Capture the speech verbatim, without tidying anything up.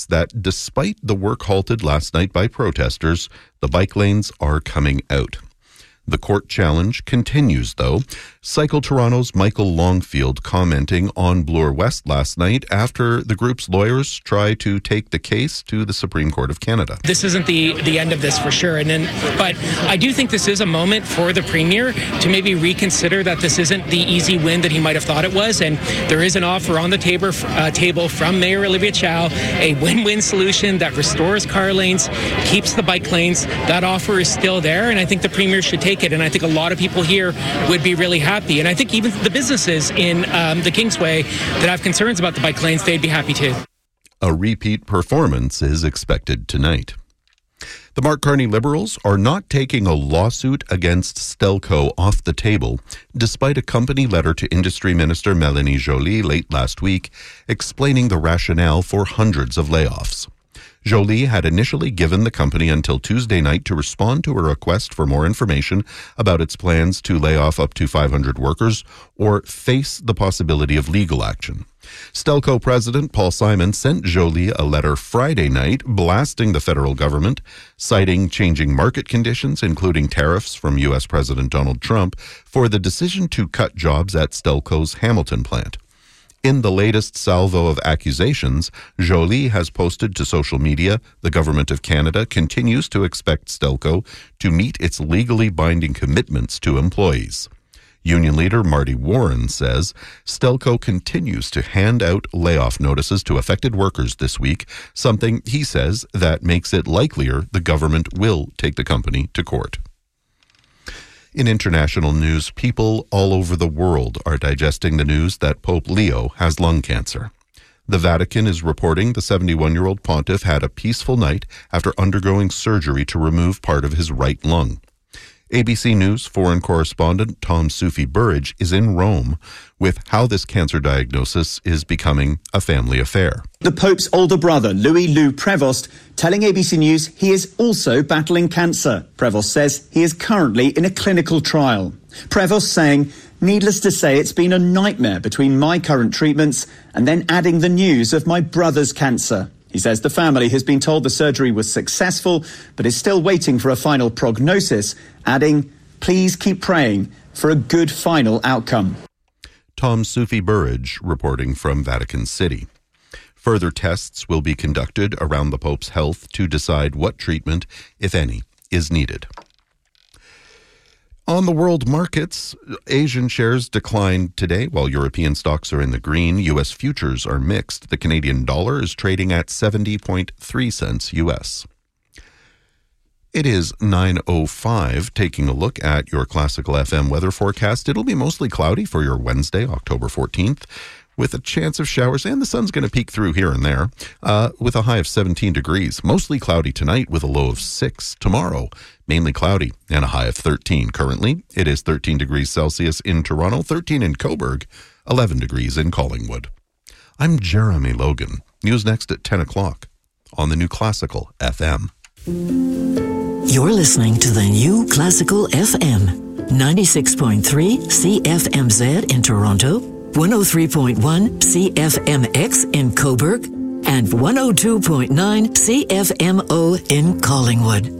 that despite the work halted last night by protesters, the bike lanes are coming out. The court challenge continues, though. Cycle Toronto's Michael Longfield commenting on Bloor West last night after the group's lawyers try to take the case to the Supreme Court of Canada. This isn't the, the end of this for sure, and then, but I do think this is a moment for the Premier to maybe reconsider that this isn't the easy win that he might have thought it was, and there is an offer on the table, uh, table from Mayor Olivia Chow, a win-win solution that restores car lanes, keeps the bike lanes. That offer is still there, and I think the Premier should take it, and I think a lot of people here would be really happy, and I think even the businesses in um, the Kingsway that have concerns about the bike lanes, they'd be happy too. A repeat performance is expected tonight. The Mark Carney Liberals are not taking a lawsuit against Stelco off the table, despite a company letter to Industry Minister Mélanie Joly late last week explaining the rationale for hundreds of layoffs. Joly had initially given the company until Tuesday night to respond to a request for more information about its plans to lay off up to five hundred workers or face the possibility of legal action. Stelco President Paul Simon sent Joly a letter Friday night blasting the federal government, citing changing market conditions, including tariffs from U S President Donald Trump, for the decision to cut jobs at Stelco's Hamilton plant. In the latest salvo of accusations, Joly has posted to social media the Government of Canada continues to expect Stelco to meet its legally binding commitments to employees. Union leader Marty Warren says Stelco continues to hand out layoff notices to affected workers this week, something he says that makes it likelier the government will take the company to court. In international news, people all over the world are digesting the news that Pope Leo has lung cancer. The Vatican is reporting the seventy-one-year-old pontiff had a peaceful night after undergoing surgery to remove part of his right lung. A B C News foreign correspondent Tom Soufi Burridge is in Rome with how this cancer diagnosis is becoming a family affair. The Pope's older brother, Louis Lou Prevost, telling A B C News he is also battling cancer. Prevost says he is currently in a clinical trial. Prevost saying, needless to say, it's been a nightmare between my current treatments and then adding the news of my brother's cancer. He says the family has been told the surgery was successful, but is still waiting for a final prognosis, adding, please keep praying for a good final outcome. Tom Soufi Burridge reporting from Vatican City. Further tests will be conducted around the Pope's health to decide what treatment, if any, is needed. On the world markets, Asian shares declined today while European stocks are in the green. U S futures are mixed. The Canadian dollar is trading at seventy point three cents U S. It is nine oh five. Taking a look at your Classical F M weather forecast. It'll be mostly cloudy for your Wednesday, October fourteenth, with a chance of showers, and the sun's going to peek through here and there, uh, with a high of seventeen degrees. Mostly cloudy tonight with a low of six. Tomorrow, mainly cloudy and a high of thirteen. Currently, it is thirteen degrees Celsius in Toronto, thirteen in Cobourg, eleven degrees in Collingwood. I'm Jeremy Logan. News next at ten o'clock on the new Classical F M. You're listening to the new Classical F M, ninety-six point three C F M Z in Toronto, one oh three point one C F M X in Cobourg, and one oh two point nine C F M O in Collingwood.